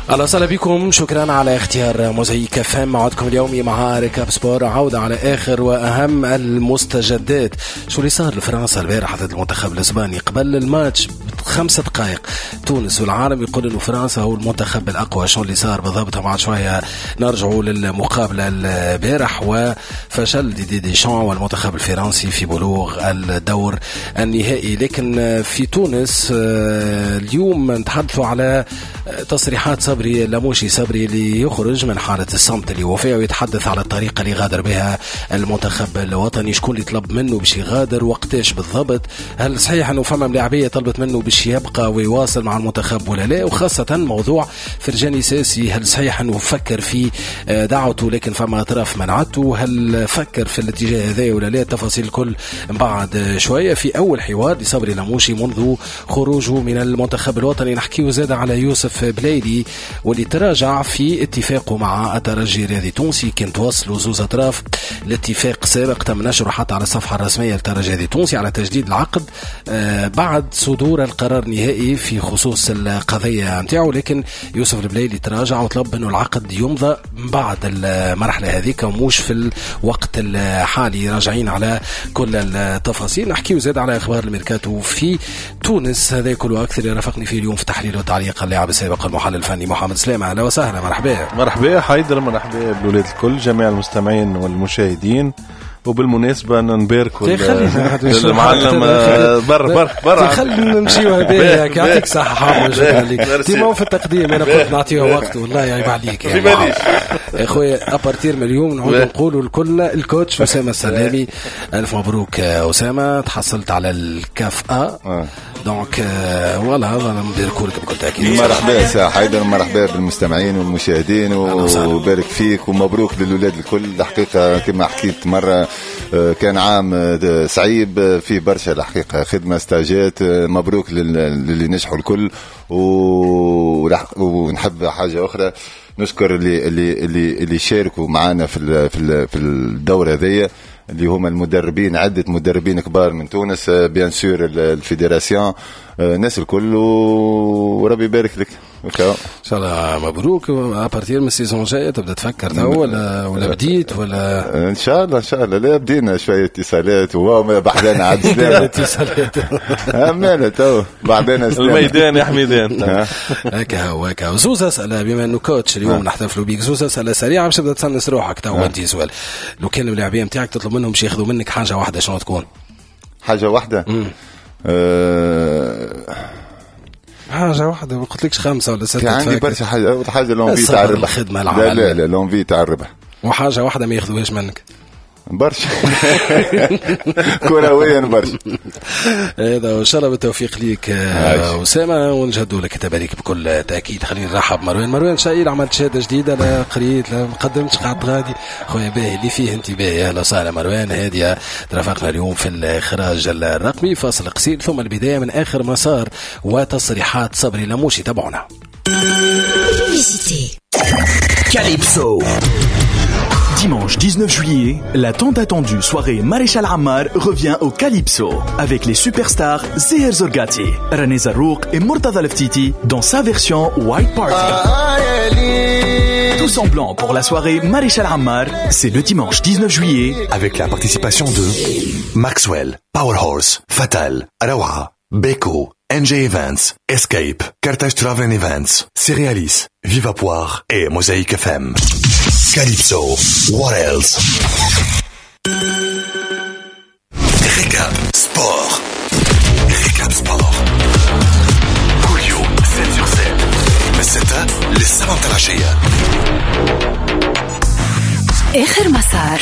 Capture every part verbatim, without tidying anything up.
أهلا وسهلا بكم، شكرا على اختيار موزايك فام. موعدكم اليومي مع ركاب سبور، عودة على آخر وأهم المستجدات. شو اللي صار لفرنسا البارح ضد المنتخب الإسباني قبل الماتش بخمسة دقائق؟ تونس والعالم يقول إنه فرنسا هو المنتخب الأقوى. شو اللي صار بالضبط؟ بعد شوية نرجعوا للمقابلة البارح وفشل دي دي شان والمنتخب الفرنسي في بلوغ الدور النهائي. لكن في تونس اليوم نتحدثوا على تصريحات صبري لموشي صبري اللي يخرج من حالة الصمت اللي هو فيها ويتحدث على الطريقة اللي غادر بها المنتخب الوطني. شكون اللي طلب منه باش يغادر، وقتاش بالضبط، هل صحيح انه فما ملاعبية طلبت منه باش يبقى ويواصل مع المنتخب ولا لا، وخاصة موضوع فرجاني ساسي هل صحيح انه فكر في دعوته لكن فما اطراف منعته، هل فكر في الاتجاه هذا ولا لا؟ التفاصيل الكل بعد شوية في اول حوار لصبري لموشي منذ خروجه من المنتخب الوطني. نحكيه زاد على يوسف بلايلي واللي تراجع في اتفاقه مع الترجي الرياضي التونسي. كنت وصلوا زوز اطراف الاتفاق سابق تم نشره حتى على الصفحه الرسميه للترجي الرياضي التونسي على تجديد العقد آه بعد صدور القرار النهائي في خصوص القضيه نتاعو. لكن يوسف البلايلي تراجع وطلب انه العقد يمضى بعد المرحله هذيك ومش في الوقت الحالي. راجعين على كل التفاصيل. نحكيو زاد على اخبار الميركاتو في تونس. هذا كله اكثر يرافقني فيه اليوم في تحليل وتعليق اللاعب السابق المحلل الفني محمد سلامة. اهلا وسهلا، مرحبا. مرحبا حيدر، مرحبا بالولاد الكل، جميع المستمعين والمشاهدين. وبالمناسبة نباركوا المعلم بر بر بر خلينا نمشيو هذاك. يعطيك صحة حامد، شكرا لك. تيمو في التقديم أنا قلت نعطيه وقت والله يعيب عليك يا يعني. أخويا أبارتير من اليوم نعود نقولوا الكل الكوتش أسامة السلامي ألف مبروك أسامة، تحصلت على الكافأة دونك ولا هذا نباركوا لك بكل تأكيد. مرحبا سا حيدر، مرحبا بالمستمعين والمشاهدين وبارك فيك ومبروك للولاد الكل. الحقيقة كما حكيت مرة كان عام سعيد فيه برشا الحقيقة خدمة استاجات. مبروك للي نجحوا الكل. ونحب حاجة أخرى نشكر اللي اللي اللي اللي شاركوا معنا في في الدورة هذية اللي هم المدربين، عدة مدربين كبار من تونس، بيان سور الفيدراسيون، الناس الكل، وربي يبارك لك ان شاء الله. مبروك. ابارتير من السيزون الجايه تبدا تفكر تو ولا ولا بديت ولا ان شاء الله؟ ان شاء الله لا بدينا شويه اتصالات وهو بعدنا عاد سلامه اتصالات امانه تو بعدنا الميدان يا حميدان. هكا هو هكا. زوز اسئله بما انه كوتش اليوم نحتفلوا بيك، زوز اسئله سريعه باش تبدا تسنس روحك تو. انت سؤال، لو كان اللاعبين نتاعك تطلب منهم باش ياخذوا منك حاجه واحده شنو تكون؟ حاجه واحده أه... حاجة واحدة، ما قلتلكش خمسة ولا ستة. كان عندي برشا حاجة. حاجة لونفي تاع الربح، لا لا لا لونفي تاع الربح. وحاجة واحدة ما ياخذوهاش منك برشا كرويا برشا. هذا وان شاء الله بالتوفيق ليك أسامة، ونجهدوا لك تبارك بكل تأكيد. خلينا نرحب مروان. مروان شايل عملت شهادة جديدة، لا قريت لا مقدمتش قاعد غادي خويا باهي اللي فيه انت باهي. اهلا وسهلا مروان. هادية ترافقنا اليوم في الإخراج الرقمي. فاصل قصير ثم البداية من آخر مسار وتصريحات صبري لموشي. تابعونا. Calypso. Dimanche dix-neuf juillet, la tant attendue soirée Maréchal Ammar revient au Calypso avec les superstars Zeher Zorgati, René Zarouk et Murtada Leftiti dans sa version White Party. Tous en blanc pour la soirée Maréchal Ammar, c'est le dimanche dix-neuf juillet avec la participation de Maxwell, Powerhorse, Fatal, Arawa, Beko, N J Events, Escape, Carthage Travel Events, Cerealis, Viva Poire et Mosaïque F M. Calypso, what else? Recap Sport. Recap Sport. كل يوم sept sur sept. من ستة للسبعة العشية. آخر مسار.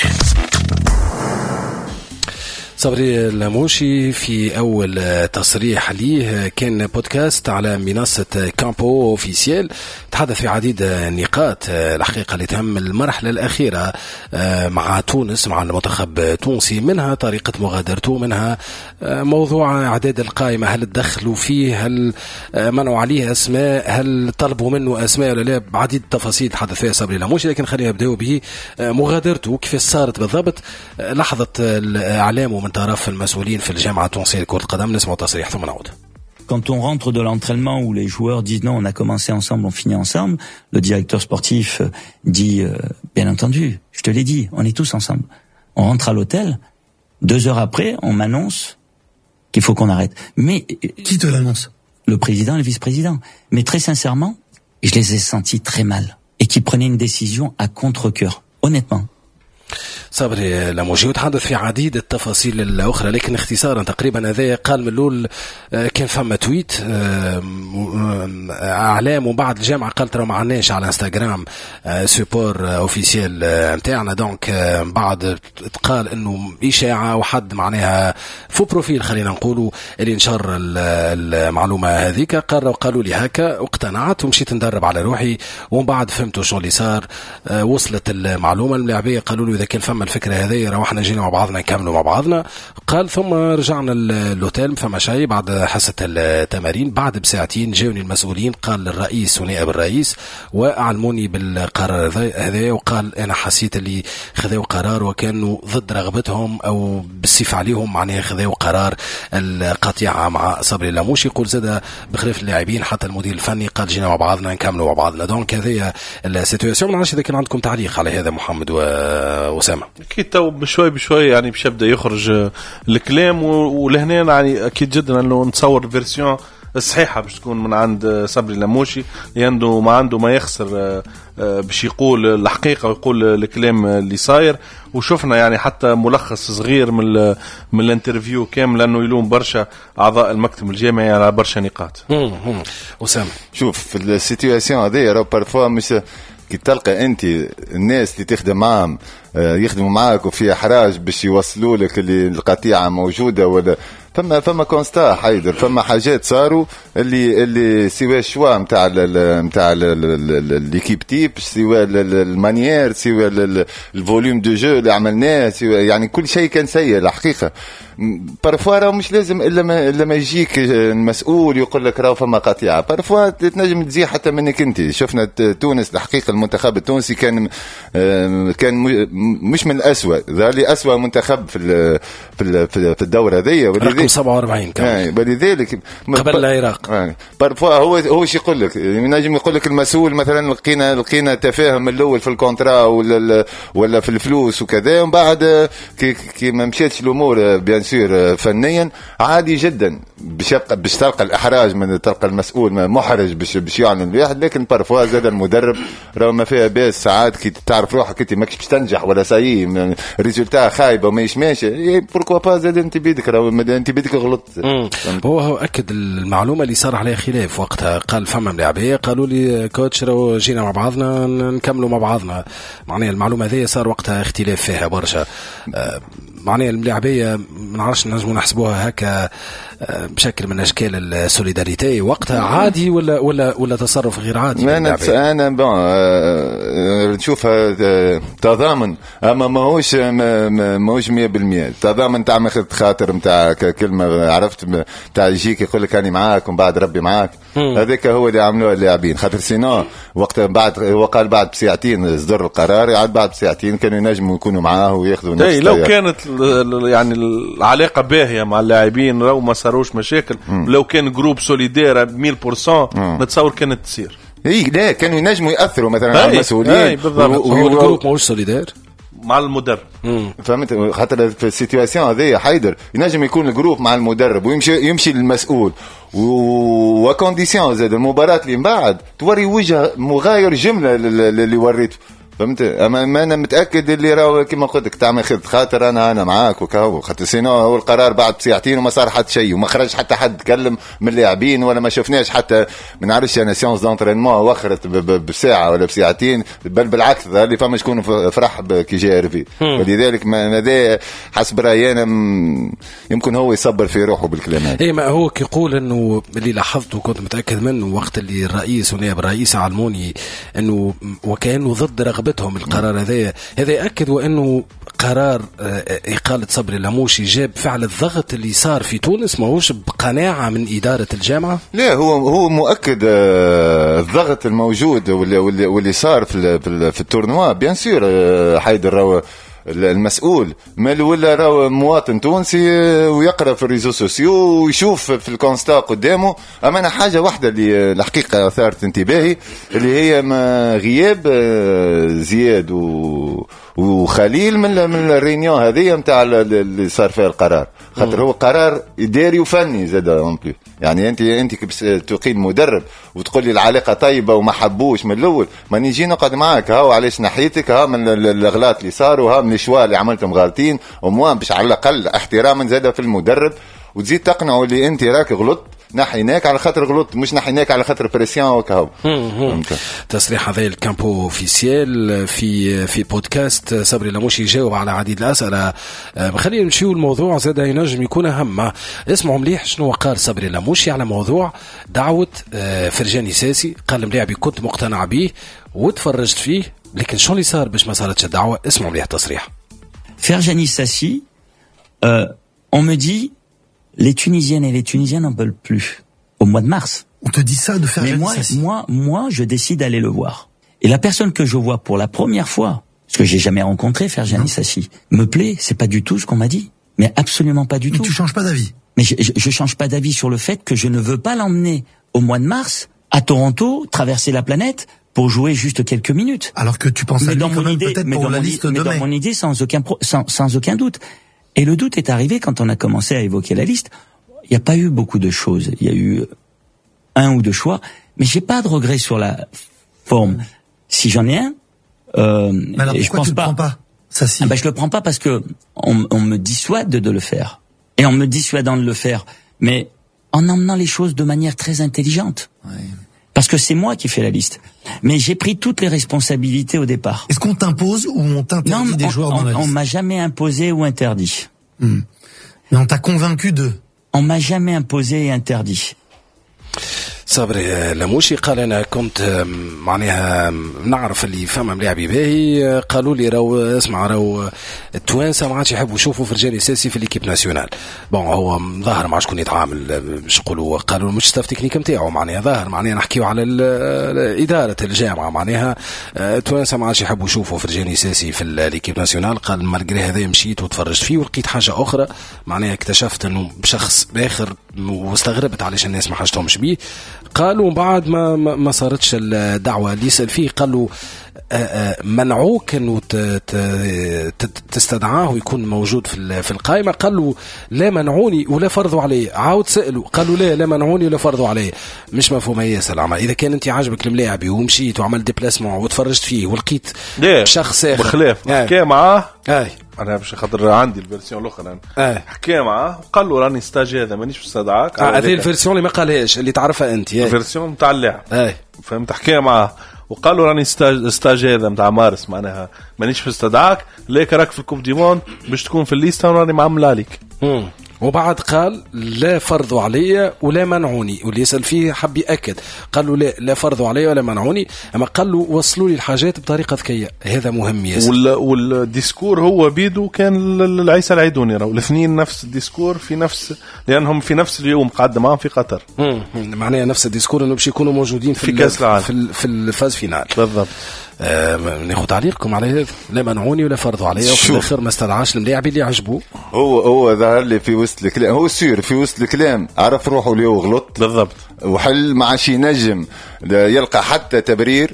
صبري الموشي في أول تصريح ليه كان بودكاست على منصة كامبو أوفيسيال، تحدث في عديد النقاط الحقيقة اللي تهم المرحلة الأخيرة مع تونس، مع المنتخب التونسي، منها طريقة مغادرته، منها موضوع إعداد القائمة، هل تدخلوا فيه، هل منعوا عليه أسماء، هل طلبوا منه أسماء ولا لا، بعديد التفاصيل تحدث فيها صبري الموشي. لكن خلينا نبدأ به مغادرته كيف صارت بالضبط، لحظة الإعلام من طرف المسؤولين في الجامعة التونسية لكرة القدم. نسمع تصريح ثم نعود. quand on rentre de l'entraînement où les joueurs disent non, on a commencé ensemble, on finit ensemble, le directeur sportif dit euh, bien entendu, je te l'ai dit, on est tous ensemble. On rentre à l'hôtel, deux heures après, on m'annonce qu'il faut qu'on arrête. Mais qui te l'annonce? Le président et le vice-président. Mais très sincèrement, je les ai sentis très mal et qui prenaient une décision à contre-cœur, honnêtement. صبري لاموجي وتحدث في عديد التفاصيل الأخرى لكن اختصارا تقريبا هذا قال من الأول كان فما تويت أعلام وبعد الجامعة قالت راه ما عندناش على انستغرام سوبور اوفيسيال نتاعنا دونك بعد قال انه إشاعة وحد معناها فو بروفيل خلينا نقولوا اللي نشر المعلومة هذيك قالوا قالوا لي هكا واقتنعت ومشيت ندرب على روحي ومن بعد فهمتوا شو اللي صار. وصلت المعلومة الملاعبية قالوا له إذا كان فما الفكرة هذه روحنا جينا مع بعضنا نكملوا مع بعضنا. قال ثم رجعنا اللوتيل فما شيء بعد حصة التمارين بعد بساعتين جاوني المسؤولين قال للرئيس ونائب الرئيس وأعلموني بالقرار هذا وقال أنا حسيت اللي خذوا قرار وكانوا ضد رغبتهم أو بالصفة عليهم معناه خذوا قرار القطيعة مع صبري لاموشي. يقول زاد بخلاف اللاعبين حتى المدير الفني قال جينا مع بعضنا نكملوا مع بعضنا. دونك هذه السيتواسيون. ما نعرفش إذا كان عندكم تعليق على هذا محمد وأسامة. أكيد تو بشوي بشوي يعني باش يبدأ يخرج الكلام ولهنا يعني أكيد جدا إنه نتصور الفيرسيون الصحيحة باش تكون من عند صبري لاموشي لأنه ما عنده ما يخسر باش يقول الحقيقة ويقول الكلام اللي صاير. وشفنا يعني حتى ملخص صغير من من الانترفيو كامل لأنه يلوم برشا أعضاء المكتب الجامعي على برشا نقاط. أسامة شوف في السيتواسيون هذه راه بارفوا مش كي تلقى انت الناس اللي تخدم معهم يخدموا معاك وفي احراج باش يوصلوا لك اللي القطيعه موجوده ولا فما فما كونستا حيدر فما حاجات صاروا اللي اللي سواء الشوا نتاع نتاع ليكيب تيب سواء المانيير سواء الفوليوم دو جو اللي عملناه سواء يعني كل شيء كان سيء الحقيقه. بارفوا راه مش لازم الا ما الا ما يجيك المسؤول يقول لك راه فما قطيعه بارفوا تنجم تزيح حتى منك انت. شفنا تونس الحقيقه المنتخب التونسي كان كان مش من الأسوأ ذلك أسوأ منتخب في في في الدورة هذه رقم سبعة وأربعين كمان ولذلك قبل العراق يعني بارفوا هو هو شي يقول لك نجم يقول لك المسؤول مثلا لقينا لقينا تفاهم الأول في الكونترا ولا ولا في الفلوس وكذا ومن بعد كي كي ما مشيتش الأمور بيان سور فنيا عادي جدا باش باش تلقى الإحراج من تلقى المسؤول محرج باش باش يعلن واحد. لكن بارفوا زاد المدرب راه ما فيها باس ساعات كي تعرف روحك انت ماكش باش تنجح ولا ساي ريزولتا خايبه وما يشماش بوركوا با زاد انت بيدك راه انت بيدك غلط. هو هو اكد المعلومه اللي صار عليها خلاف وقتها. قال فما ملاعبيه قالوا لي كوتش راه جينا مع بعضنا نكملوا مع بعضنا معناها المعلومه هذه صار وقتها اختلاف فيها برشا. معناها الملاعبيه ما نعرفش نجموا نحسبوها هكا بشكل من اشكال السوليداريتي وقتها عادي ولا ولا ولا تصرف غير عادي. انا انا بون نشوفها تضامن اما ماهوش ماهوش مية بالمية تضامن تاع ماخذ خاطر نتاع كلمه عرفت تاع يجيك يقول لك اني معاك ومن بعد ربي معاك. هذاك هو اللي عملوه اللاعبين خاطر سينو وقت بعد وقال بعد بساعتين صدر القرار يعد بعد بساعتين كانوا ينجموا يكونوا معاه وياخذوا نفس لو كانت يعني العلاقه باهيه مع اللاعبين لو ما صاروش مشاكل مم. لو كان جروب سوليدير مية بالمية نتصور كانت تصير اي لا كانوا ينجموا ياثروا مثلا على المسؤولين. هو الجروب ماهوش سوليدير مع المدرب فهمت خاطر في السيتواسيون هذه حيدر ينجم يكون الجروب مع المدرب ويمشي يمشي للمسؤول وكونديسيون زاد المباراه اللي من بعد توري وجه مغاير جمله اللي وريته فهمت. اما ما انا متاكد اللي راه كما قلت لك تعمل خذ خاطر انا انا معاك وكهو خاطر سينو هو القرار بعد ساعتين وما صار حتى شيء وما خرج حتى حد تكلم من اللاعبين ولا ما شفناش حتى ما نعرفش انا سيونس دونترينمون وخرت بساعه ولا بساعتين بل بالعكس اللي فما شكون فرح كي جاء رفي. ولذلك هذا حسب رايي انا يمكن هو يصبر في روحه بالكلام هذا. اي ما هو كيقول انه اللي لاحظته وكنت متاكد منه وقت اللي الرئيس ونائب الرئيس علموني انه وكانوا ضد رغبتهم القرار هذا هذا يأكد وأنه قرار إقالة صبري لاموشي جاب فعل الضغط اللي صار في تونس ما هوش بقناعة من إدارة الجامعة. لا هو هو مؤكد الضغط الموجود واللي واللي صار في في التورنوا بيان سور حيدر المسؤول مال ولا راهو مواطن تونسي ويقرا في الريزو سوسيو ويشوف في الكونستا قدامه. اما انا حاجه واحده اللي الحقيقه اثارت انتباهي اللي هي ما غياب زياد و وخليل من من الرينيون هذه نتاع اللي صار فيها القرار، خاطر هو قرار اداري وفني زاد اون بلو. يعني انت انت كي تقيم مدرب وتقول لي العلاقه طيبه وما حبوش من الاول، ما نجي نقعد معاك هاو علاش ناحيتك، ها من الاغلاط اللي صاروا، ها من الشوا اللي عملتهم غالطين، وموان باش على الاقل احتراما زاد في المدرب، وتزيد تقنعه اللي انت راك غلط، نحيناك على خاطر غلط مش نحيناك على خاطر بريسيون وكهو. تصريح هذا الكامبو اوفيسيال في في بودكاست صبري لاموشي يجاوب على عديد الاسئله. خلينا نمشيو الموضوع زاد ينجم يكون اهم. اسمعوا مليح شنو قال صبري لاموشي على موضوع دعوه فرجاني ساسي. قال الملاعبي كنت مقتنع به وتفرجت فيه، لكن شو اللي صار باش ما صارتش الدعوه؟ اسمعوا مليح التصريح. فرجاني ساسي on me dit les Tunisiennes et les Tunisiens n'en veulent plus au mois de mars. On te dit ça de faire Mais moi, moi, moi, je décide d'aller le voir. Et la personne que je vois pour la première fois, parce que j'ai jamais rencontré Ferjani Sassi, me plaît. C'est pas du tout ce qu'on m'a dit, mais absolument pas du Mais tout. Tu changes pas d'avis. Mais je, je, je change pas d'avis sur le fait que je ne veux pas l'emmener au mois de mars à Toronto, traverser la planète pour jouer juste quelques minutes. Alors que tu penses mais à lui dans quand mon même idée, peut-être mais pour dans la mon, liste mais de dans mai. mon idée, sans aucun, pro, sans, sans aucun doute. Et le doute est arrivé quand on a commencé à évoquer la liste. Il n'y a pas eu beaucoup de choses. Il y a eu un ou deux choix, mais j'ai pas de regret sur la forme. Si j'en ai un, euh, mais alors je pourquoi pense tu le pas. prends pas ça si. Ah ben je le prends pas parce que on, on me dissuade de, de le faire. Et en me dissuadant de le faire, mais en emmenant les choses de manière très intelligente. Ouais. Parce que c'est moi qui fais la liste. Mais j'ai pris toutes les responsabilités au départ. Est-ce qu'on t'impose ou on t'interdit non, des on, joueurs on, dans la liste? On m'a jamais imposé ou interdit. Hmm. Mais on t'a convaincu de. On m'a jamais imposé et interdit. صبري لاموشي قال انا كنت معناها نعرف اللي فما ملاعبي باهي، قالوا لي راهو اسمع راهو التوانسه ما عادش يحبوا يشوفوا فرجاني ساسي في ليكيب ناسيونال. بون هو ظاهر ما عادش شكون يتعامل باش يقولوا، قالوا مش ستاف تكنيك نتاعو معناها ظاهر معناها نحكيو على اداره الجامعه معناها التوانسه ما عادش يحبوا يشوفوا فرجاني ساسي في ليكيب ناسيونال. قال مالغري هذا مشيت وتفرجت فيه ولقيت حاجه اخرى معناها اكتشفت انه شخص باخر واستغربت علاش الناس ما حاجتهمش بيه. قالوا بعد ما ما صارتش الدعوه اللي يسال فيه قالوا منعوك انه تستدعاه ويكون موجود في في القائمه. قالوا لا منعوني ولا فرضوا علي. عاود سالوا قالوا لا لا منعوني ولا فرضوا علي. مش مفهوم ياسر العمل. اذا كان انت عاجبك الملاعبي ومشيت وعملت ديبلاسمون وتفرجت فيه ولقيت شخص اخر بخلاف حكى معاه اي انا باش خاطر عندي الفيرسيون الاخرى انا حكى معاه وقال له راني ستاج هذا مانيش مستدعاك. هذه الفيرسيون اللي ما قالهاش اللي تعرفها انت الفيرسيون نتاع اللاعب اي فهمت. حكى معاه وقال له راني ستاج ستاج هذا نتاع مارس معناها مانيش مستدعاك ليك راك في الكوب دي موند باش تكون في الليسته وراني معامل عليك. امم وبعد قال لا فرضوا علي ولا منعوني. واللي يسأل فيه حب يأكد قالوا لا لا فرضوا علي ولا منعوني، اما قالوا وصلوا لي الحاجات بطريقه ذكيه. هذا مهم ياسر. وال والديسكور هو بيدو كان العيسى العيدوني راهو الاثنين نفس الديسكور في نفس لانهم في نفس اليوم قعد معهم في قطر. امم معناها نفس الديسكور انه باش يكونوا موجودين في, في كاس العالم في, في الفاز فينال بالضبط. آه ناخذ تعليقكم على هذا. لا منعوني ولا فرضوا علي وفي الاخر ما استدعاش الملاعب اللي عجبوه. هو هو ظهر لي في وسط الكلام هو سير في وسط الكلام عرف روحه اللي هو غلط بالضبط وحل مع شي نجم يلقى حتى تبرير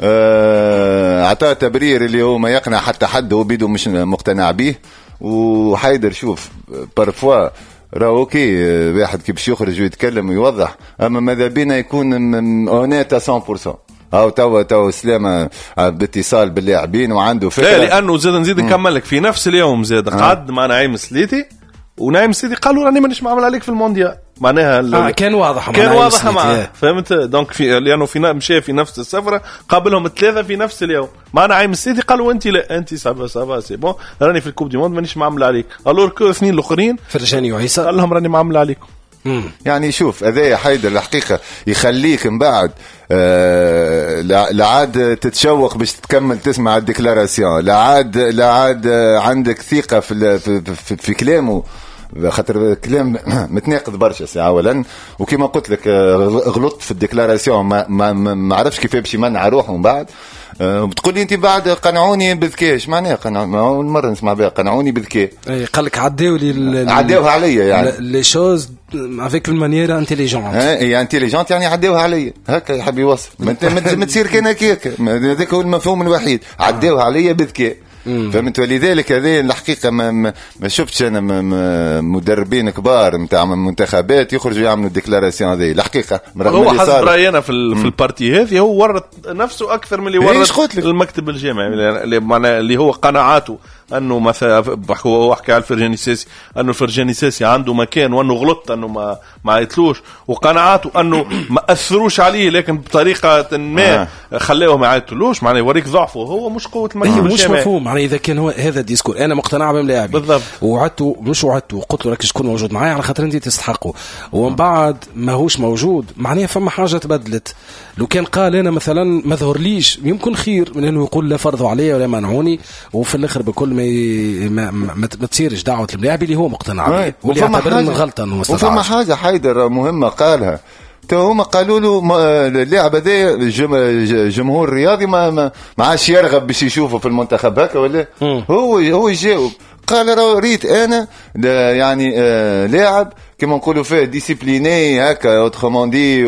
آه عطاه تبرير اللي هو ما يقنع حتى حد هو بيدو مش مقتنع به. وحيدر شوف بارفوا راهو اوكي واحد كي باش يخرج ويتكلم ويوضح، اما ماذا بينا يكون اونيت مية بالمية. هاو توا توا سلامة باتصال باللاعبين وعنده فكرة. لا لأنه زاد نزيد نكمل لك في نفس اليوم زاد قعد مع نعيم سليتي ونعيم سليتي قالوا راني مانيش معمل عليك في المونديال معناها آه كان واضح كان واضح معاه فهمت. دونك في لأنه في مشى في نفس السفرة قابلهم الثلاثة في نفس اليوم مع نعيم سليتي قالوا أنت لا أنت سافا سافا سي بون راني في الكوب دي موند مانيش معمل عليك. قالوا لك اثنين الآخرين فرجاني وعيسى قال لهم راني معمل عليكم. مم. يعني شوف هذا حيدر الحقيقة يخليك من بعد آه لعاد تتشوق باش تكمل تسمع الديكلاراسيون لعاد لعاد عندك ثقة في, في, في, في كلامه خاطر كلام متناقض برشا ساعه اولا، وكما قلت لك غلطت في الديكلاراسيون ما ما, ما عرفش كيف باش يمنع روحه من بعد. أه بتقول لي انت بعد قنعوني بذكاء، ايش معناها قنعوني؟ اول مره نسمع بها قنعوني بذكاء. اي قال لك عداو لي عداوها عليا يعني لي شوز افيك اون مانيير انتيليجونت. اي انتيليجونت يعني عداوها عليا هكا يحب يوصل. ما تصير كان هكاك، هذاك هو المفهوم الوحيد، عداوها عليا بذكاء. فهمت؟ ولذلك هذه الحقيقه ما, ما, ما شفتش انا مدربين كبار نتاع منتخبات يخرجوا يعملوا الديكلاراسيون هذه الحقيقه. هو حسب رايي انا في, في البارتي هذه هو ورط نفسه اكثر من اللي ورط المكتب الجامعي، اللي معناه اللي هو قناعاته انه مثلا هو حكى على الفرجاني الساسي انه الفرجاني الساسي عنده مكان وانه غلط انه ما ما عيطلوش، وقناعاته انه ما اثروش عليه لكن بطريقه ما خلاهم ما يعيطلوش، معناه يوريك ضعفه هو مش قوه المكتب مش مفهوم. معناه اذا كان هو هذا الديسكور انا مقتنع بملاعبي بالضبط، وعدته مش وعدته وقلت له راك تكون موجود معايا على خاطر انت تستحقه، ومن بعد ما هوش موجود معناه فما حاجه تبدلت. لو كان قال انا مثلا ما ظهرليش يمكن خير من انه يقول لا فرضوا عليا ولا منعوني، وفي الاخر بكل ما ما, ما, ما تصيرش دعوه الملاعب اللي هو مقتنع بها واللي يعتبر انه غلطه انه مستدعى. وفما حاجه حيدر مهمه قالها تو هما قالوا له اللاعب هذا جمهور رياضي ما ما عادش يرغب باش يشوفه في المنتخب هكا ولا هو هو يجاوب قال ريت انا يعني آه لاعب كما نقولوا فيه ديسيبليني هكا اوتروموندي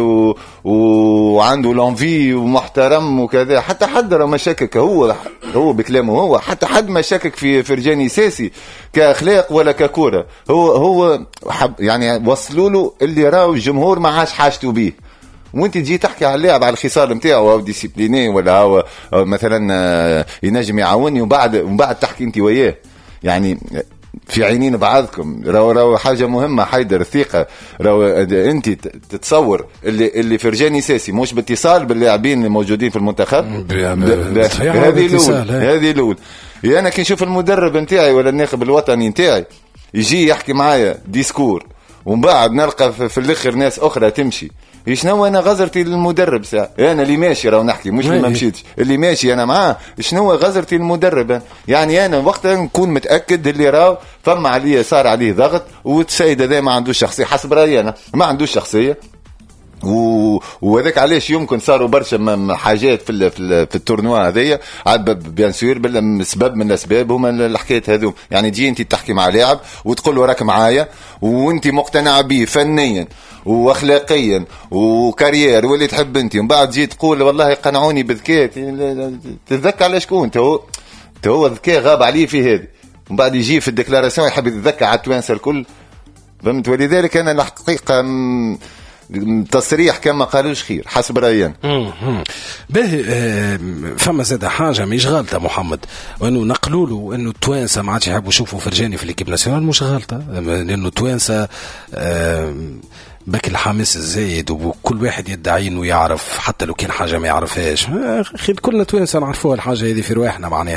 وعنده لونفي ومحترم وكذا. حتى حد راه مشاكك هو هو بكلامه هو حتى حد مشاكك في فرجاني ساسي كاخلاق ولا ككوره هو هو يعني وصلوا له اللي راهو الجمهور ما عادش حاجته بيه، وانت تجي تحكي على اللاعب على الخصال نتاعو او ديسيبليني ولا هو مثلا ينجم يعاوني وبعد وبعد تحكي انت وياه يعني في عينين بعضكم. راهو راهو حاجه مهمه حيدر الثقه. راهو انت تتصور اللي اللي فرجاني ساسي مش باتصال باللاعبين الموجودين في المنتخب، هذه الاول هذه الاول. انا كي نشوف المدرب نتاعي ولا الناخب الوطني نتاعي يجي يحكي معايا ديسكور ومن بعد نلقى في الاخر ناس اخرى تمشي، شنو انا غزرتي للمدرب ساعه انا اللي ماشي راهو نحكي مش اللي ما مشيتش اللي ماشي انا معاه شنو غزرتي للمدرب يعني انا وقتها نكون متاكد اللي راهو فما عليه صار عليه ضغط والسيد هذا ما عندوش شخصيه حسب رايي انا ما عندوش شخصيه و... وهذاك علاش يمكن صاروا برشا حاجات في ال... في, ال... في التورنوا هذيا بيان سور بالسبب من الاسباب هما الحكايات هذو. يعني تجي انت تحكي مع لاعب وتقول له راك معايا وانت مقتنع به فنيا واخلاقيا وكارير واللي تحب انت، ومن بعد تجي تقول والله قنعوني بذكاء، تتذكر على شكون تو تو الذكاء غاب عليه في هذه، ومن بعد يجي في الديكلاراسيون يحب يتذكر على التوانسه الكل. فهمت؟ ولذلك انا الحقيقه م... تصريح كما قالوش خير حسب رأيي. به فما زاد حاجه مش غلطه محمد، وانه نقلوا له انه التوانسه ما عادش يحبوا يشوفوا فرجاني في ليكيب ناسيونال، مش غلطه لانه التوانسه باك الحماس الزايد وكل واحد يدعي انه يعرف حتى لو كان حاجه ما يعرفهاش. خير كلنا توانسه نعرفوها الحاجه هذه في رواحنا معناها.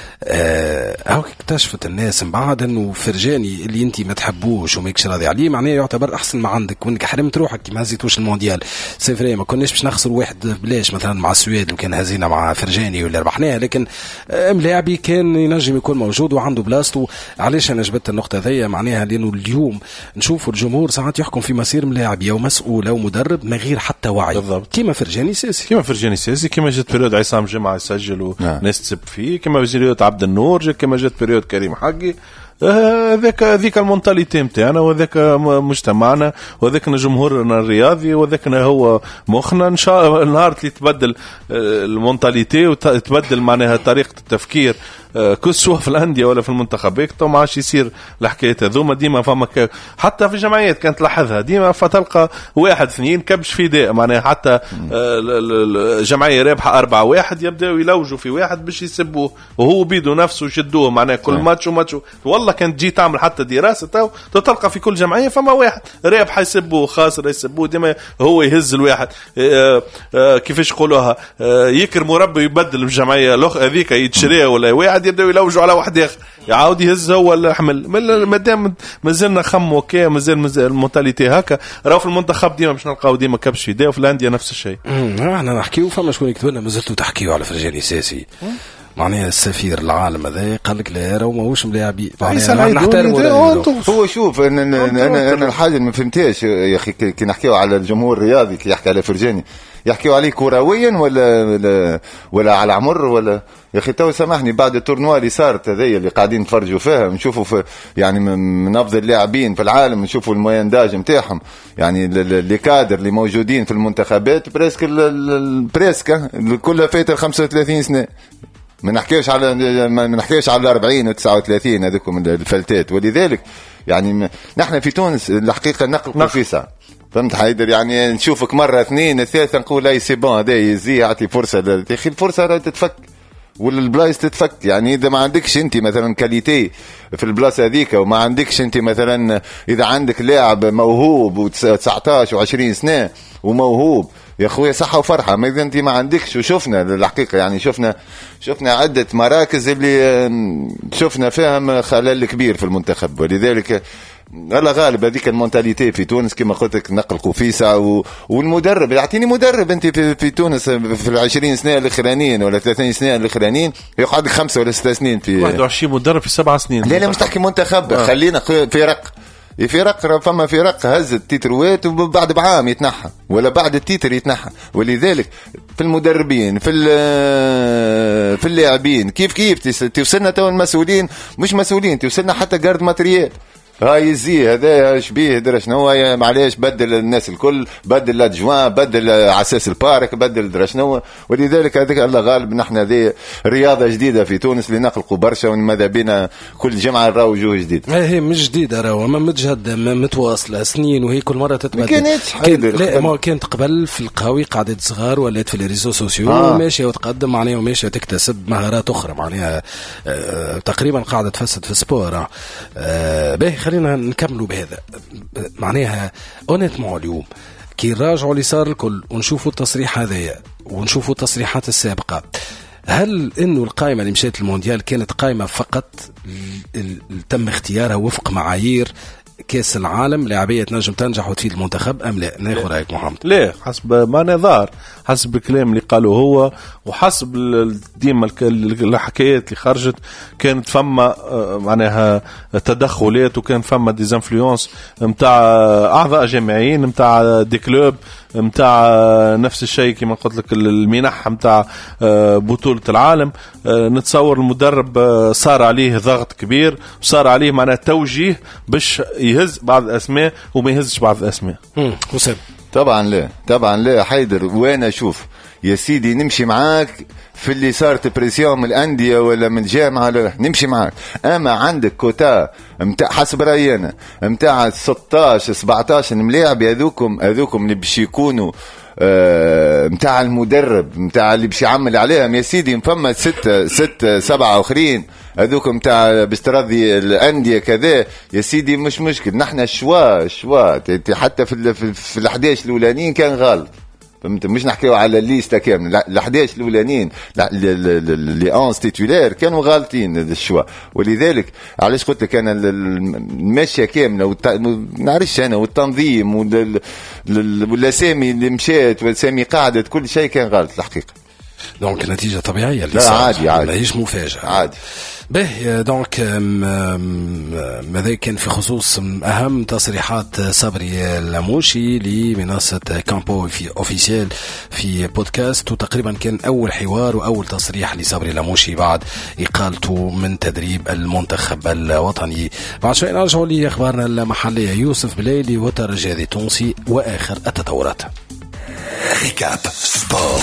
هاو اكتشفت الناس من بعد انه فرجاني اللي انت ما تحبوش وماكش راضي عليه معناه يعتبر احسن ما عندك، وانك حرمت روحك كي ما هزيتوش المونديال. سي فري ما كناش باش نخسر واحد بلاش مثلا مع السويد لو كان هزينا مع فرجاني ولا ربحناها، لكن ملاعبي كان ينجم يكون موجود وعنده بلاصته. علاش انا جبت النقطه ذي معناها لانه اليوم نشوفوا الجمهور ساعات يحكم في مسير ملاعبي او مسؤول او مدرب من غير حتى وعي كيما فرجاني ساسي كيما فرجاني ساسي كيما جات بيريود عصام جمعه يسجل وناس تسب فيه، كيما بيريود عبد النور، كما جات بريود كريم حقي. هذاك هذيك المونتاليتي نتاعنا وهذاك مجتمعنا وهذاك جمهورنا الرياضي وهذاك هو مخنا. ان شاء الله النهار اللي تبدل المونتاليتي وتبدل معناها طريقه التفكير كسوه في الانديه ولا في المنتخبات تو ما عادش يصير الحكايه هذوما. ديما فما حتى في الجمعيات كانت تلاحظها ديما فتلقى واحد اثنين كبش في داء معناها حتى الجمعيه رابحه أربعة واحد يبداوا يلوجوا في واحد باش يسبوه وهو بيدو نفسه يشدوه معناها كل ماتش وماتش. والله كانت تجي تعمل حتى دراسه تو تلقى في كل جمعيه فما واحد رابح يسبوه خاسر يسبوه ديما هو يهز الواحد. كيفاش يقولوها يكرموا ربي يبدل الجمعيه الاخ هذيك يتشريها ولا واحد يبداو يلوجوا على واحد اخر يعاود يهز هو الحمل. مادام مازلنا خم اوكي مازال المونتاليتي هكا راهو في المنتخب ديما باش نلقاو ديما كبش في وفي الانديه نفس الشيء. احنا نحكيو فما شكون يكتب لنا مازلتوا تحكيوا على فرجاني ساسي معناها السفير العالم هذا قال لك لا راهو ماهوش ملاعبي معناها نحترموا. هو شوف انا انا انا, أنا الحاجه اللي ما فهمتهاش يا اخي كي نحكيو على الجمهور الرياضي كي يحكي على فرجاني يحكيو عليه كرويا ولا ولا, ولا على عمر ولا يا اخي تو سامحني بعد التورنوا اللي صارت هذيا اللي قاعدين نتفرجوا فيها نشوفوا في يعني من افضل اللاعبين في العالم نشوفوا الموينداج نتاعهم يعني لي كادر اللي موجودين في المنتخبات بريسك بريسك كلها فايته خمسة وثلاثين سنه ما نحكيش على ما نحكيش على أربعين وتسعة وثلاثين هذوكم الفلتات ولذلك يعني نحن في تونس الحقيقه نقل في ساعه فهمت حيدر يعني نشوفك مره اثنين الثالثه نقول اي سي بون هذا يزي يعطي فرصه يا اخي الفرصه راهي تتفك والبلايص تتفك يعني اذا ما عندكش انت مثلا كاليتي في البلاصه هذيك وما عندكش انت مثلا اذا عندك لاعب موهوب وتسعطاش وعشرين سنه وموهوب يا اخويا صحه وفرحه ما اذا انت ما عندكش وشفنا الحقيقه يعني شفنا شفنا عده مراكز اللي شفنا فيها خلل كبير في المنتخب ولذلك الله غالب هذيك المونتاليتي في تونس كما قلت لك نقل قفيسه و... والمدرب يعطيني مدرب انت في, في تونس في العشرين سنه الاخرانيين ولا ثلاثين سنه الاخرانيين يقعد خمسه ولا ستة سنين في واحد وعشرين مدرب في سبع سنين لا لا مش تحكي منتخب آه. خلينا فرق فرق فما فرق هزت تيتروات وبعد بعام يتنحى ولا بعد التيتر يتنحى ولذلك في المدربين في في اللاعبين كيف كيف توصلنا تو المسؤولين مش مسؤولين توصلنا حتى جارد ماتريال هاي زي هذا شبيه درا شنو معليش بدل الناس الكل بدل الادجوان بدل عساس البارك بدل درا شنو ولذلك هذاك الله غالب نحن هذه رياضه جديده في تونس اللي نقلقوا برشا وماذا بينا كل جمعه نراو وجوه جديد هي مش جديده راهو ما متجهده متواصله سنين وهي كل مره تتبدل كانتش كان لا ما كانت قبل في القهاوي قعدت صغار ولات في الريزو سوسيو آه. ماشيه وتقدم معناها وماشيه تكتسب مهارات اخرى معناها آه تقريبا قاعده تفسد في السبور آه باهي خلينا نكملوا بهذا معناها اونيتمون اليوم كي نراجعوا اللي صار الكل ونشوفوا التصريح هذايا ونشوفوا التصريحات السابقه هل انه القائمه اللي مشات المونديال كانت قائمه فقط تم اختيارها وفق معايير كاس العالم لاعبيه تنجم تنجح وتفيد المنتخب ام لا؟ ناخذ رايك محمد. لا حسب ما نظار حسب الكلام اللي قالوا هو وحسب ديما الحكايات اللي خرجت كانت فما معناها تدخلات وكان فما ديزانفلونس نتاع اعضاء جامعيين نتاع دي كلوب نتاع نفس الشيء كما قلت لك المنح نتاع بطوله العالم. نتصور المدرب صار عليه ضغط كبير وصار عليه معناها توجيه باش يهز بعض الاسماء وما يهزش بعض الاسماء. حسام طبعا لا طبعا لا حيدر وانا اشوف يا سيدي نمشي معاك في اللي صارت بريسيون من الانديه ولا من الجامعه لا نمشي معاك اما عندك كوتا متاع حسب رايي انا متاع ستطاش سبعطاش ملاعب هذوكم هذوكم اللي باش يكونوا آه متاع المدرب متاع اللي باش يعمل عليهم يا سيدي فما ستة ستة سبعة اخرين هذوك متاع باش ترضي الانديه كذا يا سيدي مش مشكل نحن الشوا الشوا حتى في في الأحداش الاولانيين كان غلط فهمت مش نحكيو على الليسته كامله الأحداش الاولانيين اللي اونس تيتولير كانوا غالطين الشوا ولذلك علاش قلت لك انا الماشيه كامله والت... نعرفش انا والتنظيم والاسامي اللي مشات والاسامي قعدت كل شيء كان غلط الحقيقه دونك نتيجه طبيعيه اللي لا عادي عادي ماهيش مفاجاه عادي به دونك ماذا كان في خصوص أهم تصريحات صبري اللاموشي لمنصة كامبو في أوفيسيال في بودكاست وتقريبا كان أول حوار وأول تصريح لصبري اللاموشي بعد إقالته من تدريب المنتخب الوطني. بعد شوي نرجع لأخبارنا المحلية يوسف بليلي والترجي التونسي وآخر التطورات. ريكاب سبور.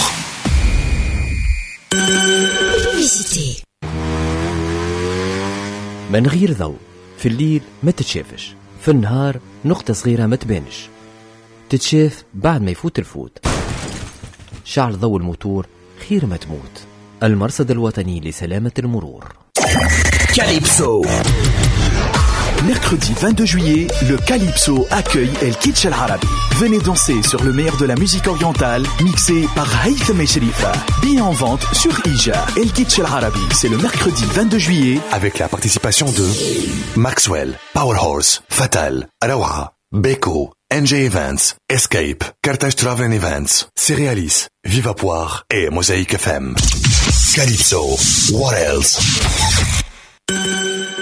من غير ضوء في الليل ما تتشافش في النهار نقطة صغيرة ما تبانش تتشاف بعد ما يفوت الفوت شعل ضوء الموتور خير ما تموت المرصد الوطني لسلامة المرور. Calypso. Mercredi vingt-deux juillet, le Calypso accueille El Kitsch El Arabi. Venez danser sur le meilleur de la musique orientale, mixé par Haytham et Sherifa. Billets en vente sur Ija. El Kitsch El Arabi, c'est le mercredi vingt-deux juillet. Avec la participation de Maxwell, Powerhorse, Fatal, Arawa, Beko, N J Events, Escape, Carthage Travel and Events, Cerealis, Vivapoire et Mosaic F M. Calypso, what else?